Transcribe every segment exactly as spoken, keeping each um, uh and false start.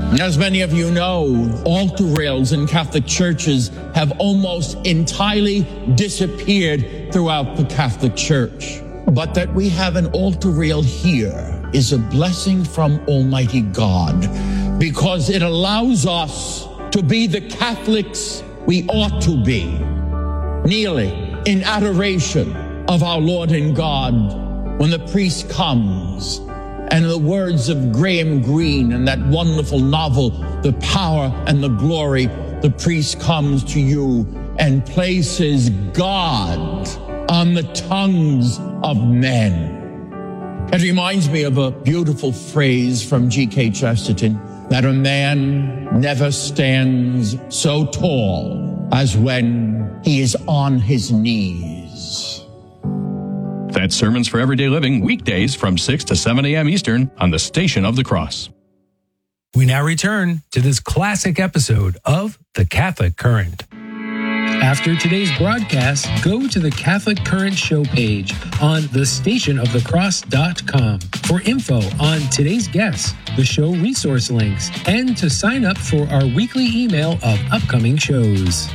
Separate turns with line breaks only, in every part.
As many of you know, altar rails in Catholic churches have almost entirely disappeared throughout the Catholic Church. But that we have an altar rail here is a blessing from Almighty God, because it allows us to be the Catholics we ought to be, kneeling in adoration of our Lord and God when the priest comes. And in the words of Graham Greene in that wonderful novel, The Power and the Glory, the priest comes to you and places God on the tongues of men. It reminds me of a beautiful phrase from G K Chesterton, that a man never stands so tall as when he is on his knees.
That's Sermons for Everyday Living, weekdays from six to seven a.m. Eastern on the Station of the Cross.
We now return to this classic episode of The Catholic Current. After today's broadcast, go to the Catholic Current show page on the station of the cross dot com for info on today's guests, the show resource links, and to sign up for our weekly email of upcoming shows.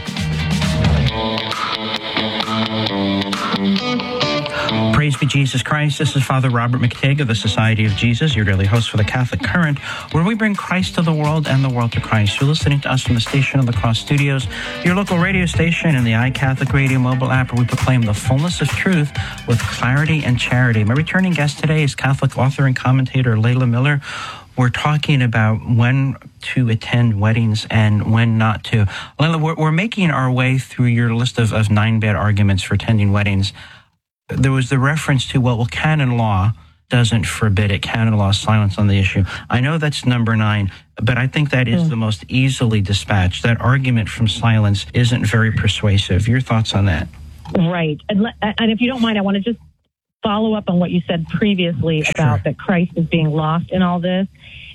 Praise be Jesus Christ. This is Father Robert McTigg of the Society of Jesus, your daily host for the Catholic Current, where we bring Christ to the world and the world to Christ. You're listening to us from the Station of the Cross Studios, your local radio station, and the iCatholic Radio mobile app, where we proclaim the fullness of truth with clarity and charity. My returning guest today is Catholic author and commentator Layla Miller. We're talking about when to attend weddings and when not to. Layla, we're, we're making our way through your list of, of nine bad arguments for attending weddings. There was the reference to, well, well, canon law doesn't forbid it. Canon law is silence on the issue. I know that's number nine, but I think that is mm. the most easily dispatched. That argument from silence isn't very persuasive. Your thoughts on that?
Right. And, and if you don't mind, I want to just follow up on what you said previously sure. about that Christ is being lost in all this.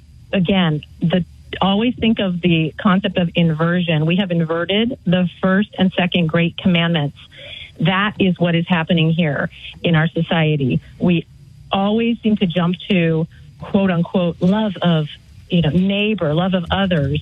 Again, the always think of the concept of inversion. We have inverted the first and second great commandments. That is what is happening here in our society. We always seem to jump to, quote unquote, love of, you know, neighbor, love of others,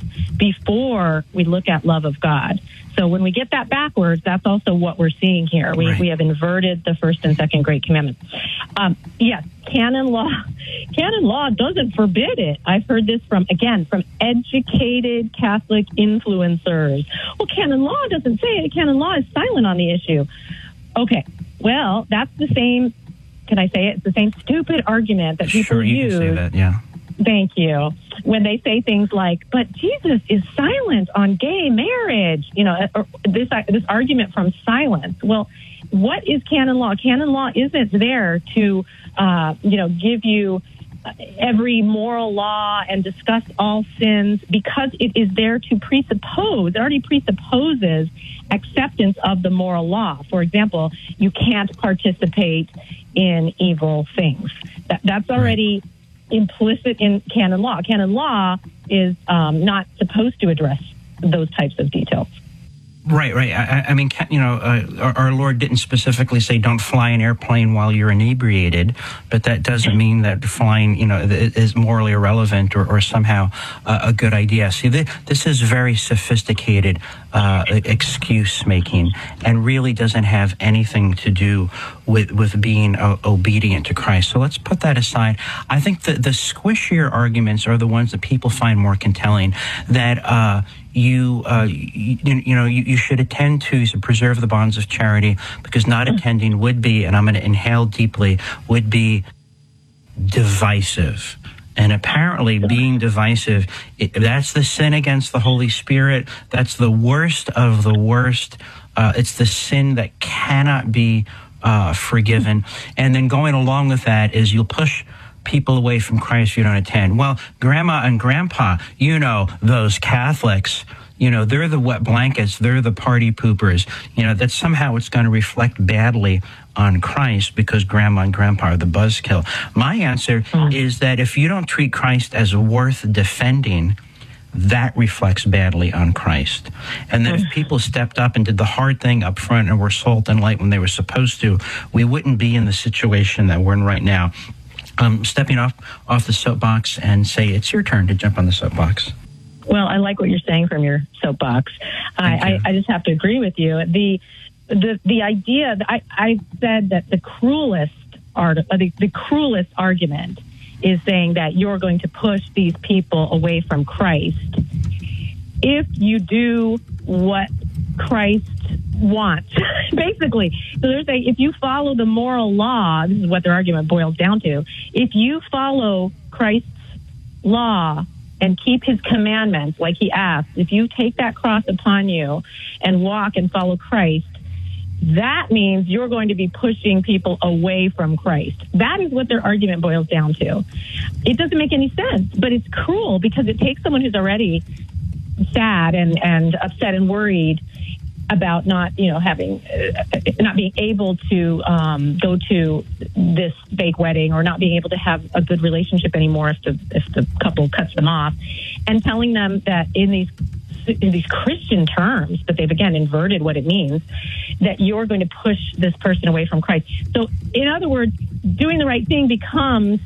before we look at love of God. So when we get that backwards, that's also what we're seeing here. We right. we have inverted the first and second great commandments. Um, yes, canon law, canon law doesn't forbid it. I've heard this from, again, from educated Catholic influencers. Well, canon law doesn't say it. Canon law is silent on the issue. Okay, well, that's the same, can I say it? It's the same stupid argument that people
sure, you
use.
Can say that, yeah.
Thank you. When they say things like, but Jesus is silent on gay marriage, you know, or this this argument from silence. Well, what is canon law? Canon law isn't there to, uh, you know, give you every moral law and discuss all sins, because it is there to presuppose, it already presupposes acceptance of the moral law. For example, you can't participate in evil things. That, that's already implicit in canon law. Canon law is um, not supposed to address those types of details.
Right, right. I, I mean, you know, uh, our, our Lord didn't specifically say don't fly an airplane while you're inebriated, but that doesn't mean that flying, you know, is morally irrelevant or, or somehow uh, a good idea. See, th- this is very sophisticated uh, excuse making, and really doesn't have anything to do with with being uh, obedient to Christ. So let's put that aside. I think that the squishier arguments are the ones that people find more compelling. That uh, you, uh, you, you know, you, you should attend to to preserve the bonds of charity, because not attending would be, and I'm going to inhale deeply, would be divisive. And apparently being divisive, it, that's the sin against the Holy Spirit. That's the worst of the worst. Uh, it's the sin that cannot be uh, forgiven. And then going along with that is you'll push people away from Christ if you don't attend. Well, grandma and grandpa, you know, those Catholics, you know, they're the wet blankets, they're the party poopers, you know, that somehow it's going to reflect badly on Christ because grandma and grandpa are the buzzkill. My answer mm. is that if you don't treat Christ as worth defending, that reflects badly on Christ. And then if people stepped up and did the hard thing up front and were salt and light when they were supposed to, we wouldn't be in the situation that we're in right now. Um, stepping off off the soapbox and say, it's your turn to jump on the soapbox.
Well, I like what you're saying from your soapbox. I, I, I just have to agree with you. The the the idea I I said that the cruelest art uh, the, the cruelest argument is saying that you're going to push these people away from Christ if you do what Christ wants, basically. So they're saying if you follow the moral law, this is what their argument boils down to. If you follow Christ's law and keep his commandments like he asked, if you take that cross upon you and walk and follow Christ, that means you're going to be pushing people away from Christ. That is what their argument boils down to. It doesn't make any sense, but it's cruel because it takes someone who's already sad and, and upset and worried about not, you know, having, uh, not being able to um, go to this fake wedding or not being able to have a good relationship anymore if the if the couple cuts them off, and telling them that in these in these Christian terms, but they've again inverted what it means, that you're going to push this person away from Christ. So, in other words, doing the right thing becomes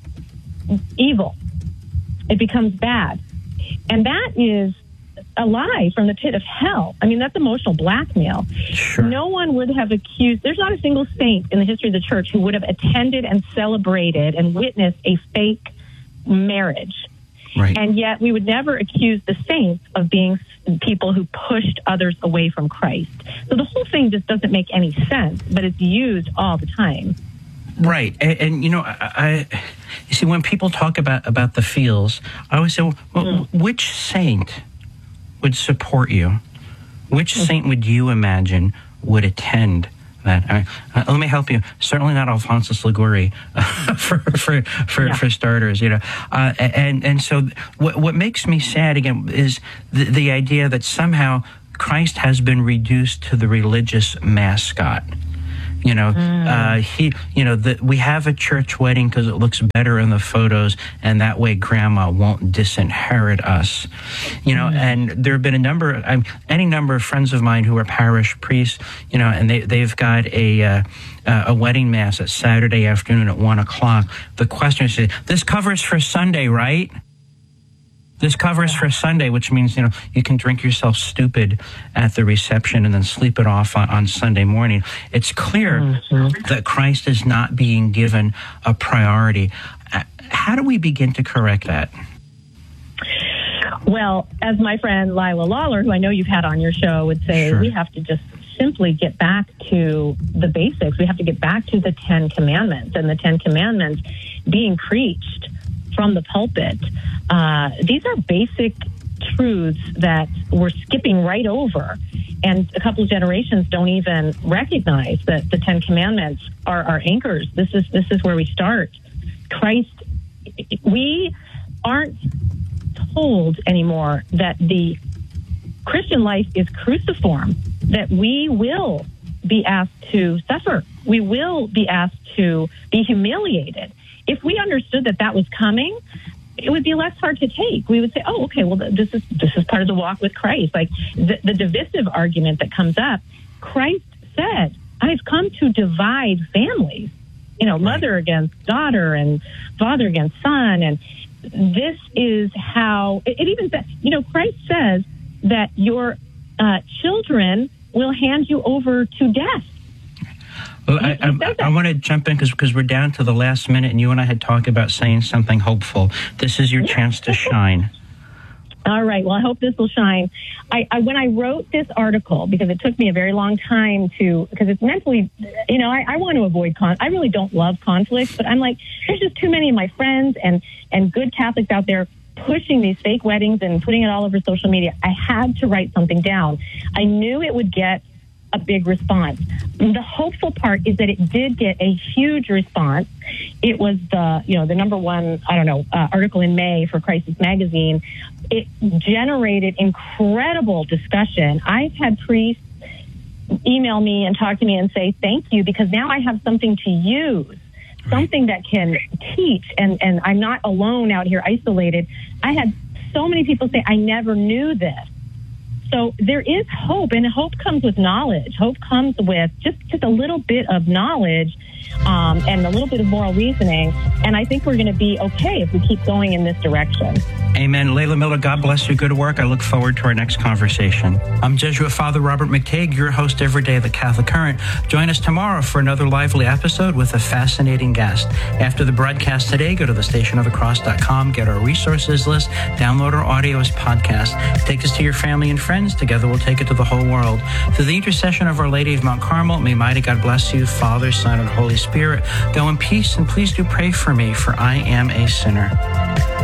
evil. It becomes bad, and that is a lie from the pit of hell. I mean, that's emotional blackmail.
Sure.
No one would have accused, there's not a single saint in the history of the church who would have attended and celebrated and witnessed a fake marriage.
Right.
And yet we would never accuse the saints of being people who pushed others away from Christ. So the whole thing just doesn't make any sense, but it's used all the time.
Right. And, and you know, I, I, you see, when people talk about, about the feels, I always say, well, mm. which saint would support you? Which saint would you imagine would attend that? I mean, uh, let me help you. Certainly not Alphonsus Liguori, uh, for for for, yeah. for starters. You know, uh, and and so what what makes me sad again is the, the idea that somehow Christ has been reduced to the religious mascot. You know, mm. uh, he, you know, the, we have a church wedding because it looks better in the photos, and that way Grandma won't disinherit us. You know, mm. and there have been a number, um, any number of friends of mine who are parish priests. You know, and they they've got a uh, uh, a wedding mass at Saturday afternoon at one o'clock. The question is, this covers for Sunday, right? This covers for Sunday, which means, you know, you can drink yourself stupid at the reception and then sleep it off on, on Sunday morning. It's clear mm-hmm. that Christ is not being given a priority. How do we begin to correct that?
Well, as my friend Lila Lawler, who I know you've had on your show, would say, sure. we have to just simply get back to the basics. We have to get back to the Ten Commandments, and the Ten Commandments being preached from the pulpit. Uh, these are basic truths that we're skipping right over. And a couple of generations don't even recognize that the Ten Commandments are our anchors. This is this is where we start. Christ, we aren't told anymore that the Christian life is cruciform, that we will be asked to suffer. We will be asked to be humiliated. If we understood that that was coming, it would be less hard to take. We would say, oh, okay, well, this is this is part of the walk with Christ. Like the, the divisive argument that comes up, Christ said, I've come to divide families, you know, mother against daughter and father against son. And this is how, it, it even says, you know, Christ says that your uh, children will hand you over to death.
Well, I, I, I want to jump in because we're down to the last minute, and you and I had talked about saying something hopeful. This is your chance to shine.
All right. Well, I hope this will shine. I, I when I wrote this article, because it took me a very long time to, because it's mentally, you know, I, I want to avoid con. I really don't love conflict, but I'm like, there's just too many of my friends and and good Catholics out there pushing these fake weddings and putting it all over social media. I had to write something down. I knew it would get a big response. The hopeful part is that it did get a huge response. It was the, you know, the number one, I don't know, uh, article in May for Crisis Magazine. It generated incredible discussion. I've had priests email me and talk to me and say, thank you, because now I have something to use, something that can teach, and, and I'm not alone out here isolated. I had so many people say, I never knew this. So there is hope, and hope comes with knowledge. Hope comes with just, just a little bit of knowledge um, and a little bit of moral reasoning. And I think we're going to be okay if we keep going in this direction.
Amen. Layla Miller, God bless you. Good work. I look forward to our next conversation. I'm Jesuit Father Robert McTague, your host every day of the Catholic Current. Join us tomorrow for another lively episode with a fascinating guest. After the broadcast today, go to the station of the cross dot com, get our resources list, download our audio as podcast. Take us to your family and friends. Together we'll take it to the whole world. Through the intercession of Our Lady of Mount Carmel, may mighty God bless you, Father, Son, and Holy Spirit. Go in peace, and please do pray for me, for I am a sinner.